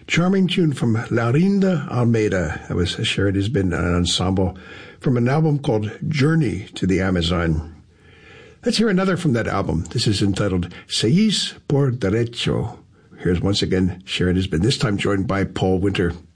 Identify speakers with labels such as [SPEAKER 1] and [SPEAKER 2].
[SPEAKER 1] Charming tune from Laurinda Almeida. That was Sure It Has Been an ensemble from an album called Journey to the Amazon. Let's hear another from that album. This is entitled Seis por Derecho. Here's once again Sure It Has Been, this time joined by Paul Winter.